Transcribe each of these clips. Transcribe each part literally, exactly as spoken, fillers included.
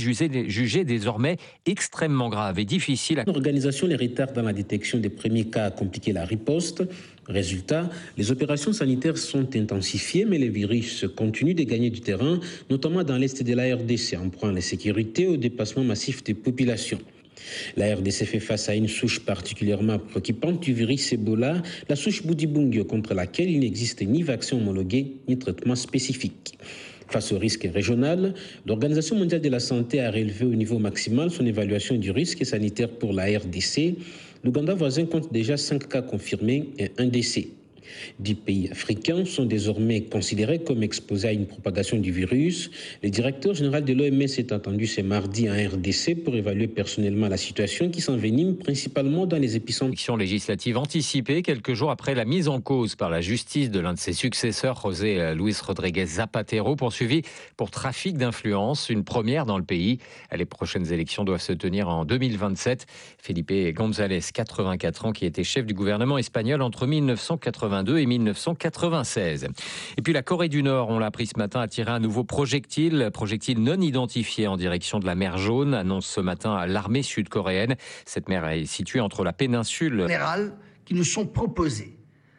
jugée, jugée désormais extrêmement grave et difficile. L'organisation les retards dans la détection des premiers cas a compliqué la riposte. Résultat, les opérations sanitaires sont intensifiées, mais les virus continuent de gagner du terrain, notamment dans l'est de la R D C, en proie à l'insécurité et au déplacement massif des populations. La R D C fait face à une souche particulièrement préoccupante du virus Ebola, la souche Budibungyo, contre laquelle il n'existe ni vaccin homologué ni traitement spécifique. Face au risque régional, l'Organisation mondiale de la santé a relevé au niveau maximal son évaluation du risque sanitaire pour la R D C. L'Ouganda voisin compte déjà cinq cas confirmés et un décès. Dix pays africains sont désormais considérés comme exposés à une propagation du virus. Le directeur général de l'O M S est attendu ce mardi en R D C pour évaluer personnellement la situation qui s'envenime principalement dans les épicentres. Élection législative anticipée quelques jours après la mise en cause par la justice de l'un de ses successeurs, José Luis Rodríguez Zapatero, poursuivi pour trafic d'influence, une première dans le pays. Les prochaines élections doivent se tenir en deux mille vingt-sept. Felipe González, quatre-vingt-quatre ans, qui était chef du gouvernement espagnol entre mille neuf cent quatre-vingt-deux et mille neuf cent quatre-vingt-seize. Et puis la Corée du Nord, on l'a appris ce matin, a tiré un nouveau projectile, projectile non identifié en direction de la mer Jaune, annonce ce matin l'armée sud-coréenne. Cette mer est située entre la péninsule générales qui nous sont proposées.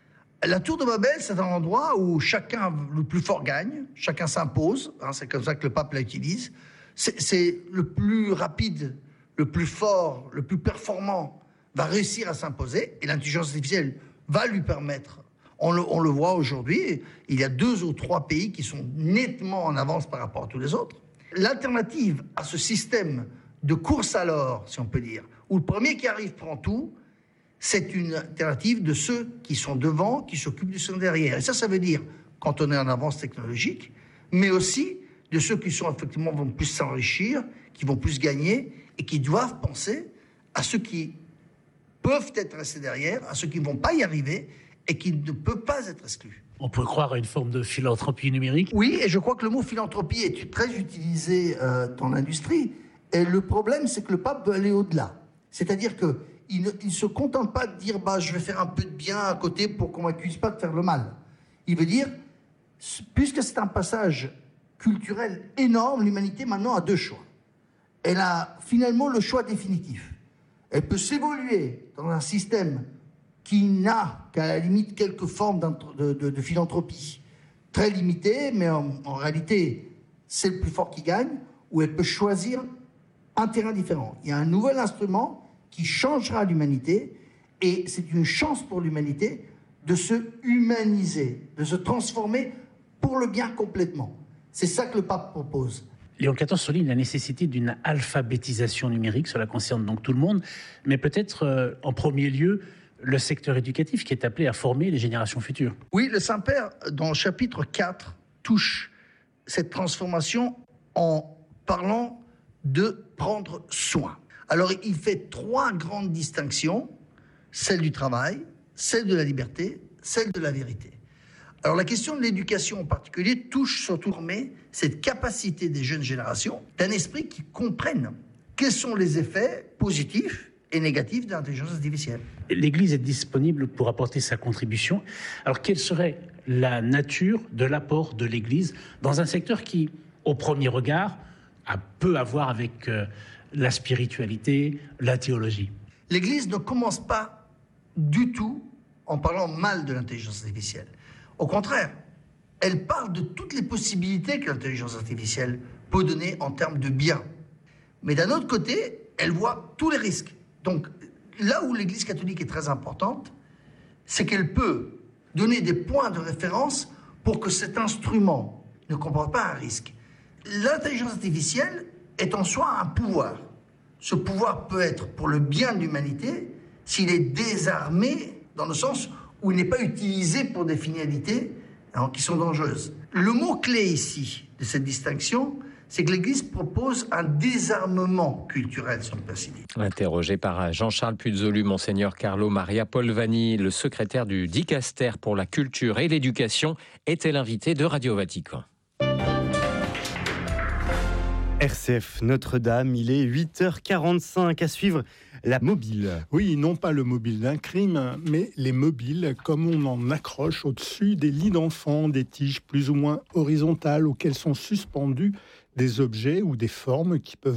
La tour de Babel, c'est un endroit où chacun, le plus fort gagne, chacun s'impose, hein, c'est comme ça que le pape l'utilise. C'est, c'est le plus rapide, le plus fort, le plus performant va réussir à s'imposer et l'intelligence artificielle va lui permettre. On le, on le voit aujourd'hui, il y a deux ou trois pays qui sont nettement en avance par rapport à tous les autres. L'alternative à ce système de course à l'or, si on peut dire, où le premier qui arrive prend tout, c'est une alternative de ceux qui sont devant, qui s'occupent du sont derrière. Et ça, ça veut dire, quand on est en avance technologique, mais aussi de ceux qui sont effectivement vont plus s'enrichir, qui vont plus gagner, et qui doivent penser à ceux qui peuvent être restés derrière, à ceux qui ne vont pas y arriver, et qui ne peuvent pas être exclus. On peut croire à une forme de philanthropie numérique. Oui, et je crois que le mot philanthropie est très utilisé euh, dans l'industrie. Et le problème, c'est que le pape veut aller au-delà. C'est-à-dire qu'il ne il se contente pas de dire bah, « je vais faire un peu de bien à côté pour qu'on ne m'accuse pas de faire le mal ». Il veut dire, puisque c'est un passage culturel énorme, l'humanité maintenant a deux choix. Elle a finalement le choix définitif. Elle peut s'évoluer dans un système qui n'a qu'à la limite quelques formes de, de, de philanthropie très limitées, mais en, en réalité, c'est le plus fort qui gagne, ou elle peut choisir un terrain différent. Il y a un nouvel instrument qui changera l'humanité, et c'est une chance pour l'humanité de se humaniser, de se transformer pour le bien complètement. C'est ça que le pape propose. Léon quatorze souligne la nécessité d'une alphabétisation numérique, cela concerne donc tout le monde, mais peut-être euh, en premier lieu le secteur éducatif qui est appelé à former les générations futures. Oui, le Saint-Père, dans le chapitre quatre, touche cette transformation en parlant de prendre soin. Alors, il fait trois grandes distinctions, celle du travail, celle de la liberté, celle de la vérité. Alors, la question de l'éducation en particulier touche surtout cette capacité des jeunes générations d'un esprit qui comprenne quels sont les effets positifs et négatifs de l'intelligence artificielle. L'Église est disponible pour apporter sa contribution. Alors, quelle serait la nature de l'apport de l'Église dans un secteur qui, au premier regard, a peu à voir avec euh, la spiritualité, la théologie? L'Église ne commence pas du tout en parlant mal de l'intelligence artificielle. Au contraire, elle parle de toutes les possibilités que l'intelligence artificielle peut donner en termes de bien. Mais d'un autre côté, elle voit tous les risques. Donc, là où l'Église catholique est très importante, c'est qu'elle peut donner des points de référence pour que cet instrument ne comporte pas un risque. L'intelligence artificielle est en soi un pouvoir. Ce pouvoir peut être pour le bien de l'humanité s'il est désarmé dans le sens où il n'est pas utilisé pour des finalités hein, qui sont dangereuses. Le mot-clé ici de cette distinction, c'est que l'Église propose un désarmement culturel, si on peut ainsi dire. Interrogé par Jean-Charles Puzolu, Monseigneur Carlo Maria Polvani, le secrétaire du Dicaster pour la culture et l'éducation, était l'invité de Radio Vatican. R C F Notre-Dame, il est huit heures quarante-cinq, à suivre la mobile. Oui, non pas le mobile d'un crime, mais les mobiles comme on en accroche au-dessus des lits d'enfants, des tiges plus ou moins horizontales auxquelles sont suspendus des objets ou des formes qui peuvent